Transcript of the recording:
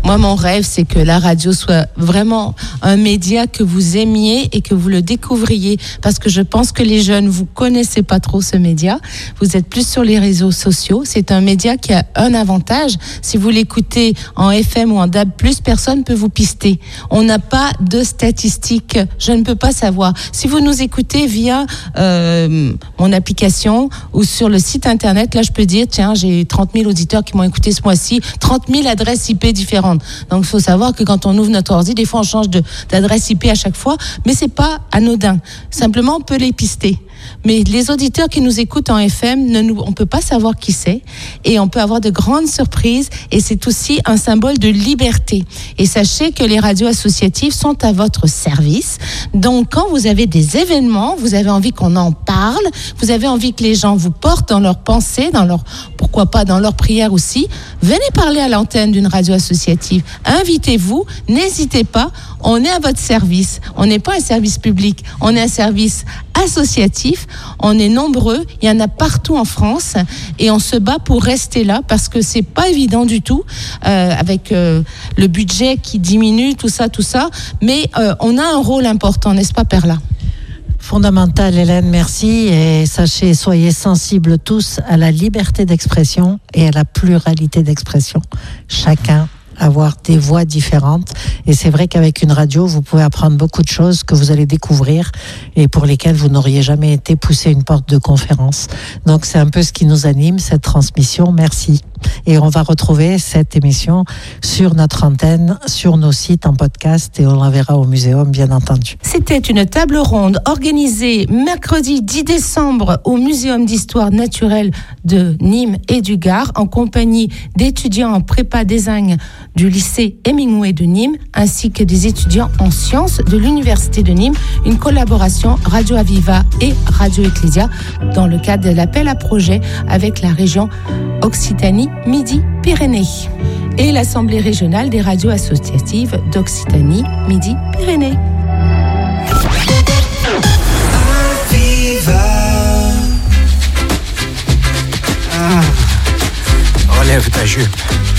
Moi, mon rêve, c'est que la radio soit vraiment un média que vous aimiez et que vous le découvriez. Parce que je pense que les jeunes, vous connaissez pas trop ce média. Vous êtes plus sur les réseaux sociaux. C'est un média qui a un avantage. Si vous l'écoutez en FM ou en DAB+, personne peut vous pister. On n'a pas de statistiques. Je ne peux pas savoir. Si vous nous écoutez via mon application ou sur le site internet, là, je peux dire, tiens, j'ai 30 000 auditeurs qui m'ont écouté ce mois-ci, 30 000 adresses IP différentes. Donc, il faut savoir que quand on ouvre notre ordi, des fois, on change d'adresse IP à chaque fois, mais c'est pas anodin. Simplement, on peut les pister. Mais les auditeurs qui nous écoutent en FM, on peut pas savoir qui c'est, et on peut avoir de grandes surprises, et c'est aussi un symbole de liberté. Et sachez que les radios associatives sont à votre service. Donc, quand vous avez des événements, vous avez envie qu'on en parle, vous avez envie que les gens vous portent dans leurs pensées, pourquoi pas dans leurs prières aussi, venez parler à l'antenne d'une radio associative. Invitez-vous, n'hésitez pas, on est à votre service. On n'est pas un service public, on est un service associatif. On est nombreux, il y en a partout en France, et on se bat pour rester là parce que c'est pas évident du tout avec le budget qui diminue, tout ça. Mais on a un rôle important, n'est-ce pas, Perla? Fondamental, Hélène, merci. Et sachez, soyez sensibles tous à la liberté d'expression et à la pluralité d'expression. Chacun avoir des voix différentes, et c'est vrai qu'avec une radio vous pouvez apprendre beaucoup de choses que vous allez découvrir et pour lesquelles vous n'auriez jamais été poussé une porte de conférence. Donc c'est un peu ce qui nous anime, cette transmission. Merci. Et on va retrouver cette émission sur notre antenne, sur nos sites en podcast, et on la verra au muséum, bien entendu. C'était une table ronde organisée mercredi 10 décembre au Muséum d'Histoire Naturelle de Nîmes et du Gard, en compagnie d'étudiants en prépa design du lycée Hemingway de Nîmes, ainsi que des étudiants en sciences de l'Université de Nîmes, une collaboration Radio Aviva et Radio Ecclesia dans le cadre de l'appel à projet avec la région Occitanie-Midi-Pyrénées et l'Assemblée régionale des radios associatives d'Occitanie-Midi-Pyrénées. Enlève ta jupe.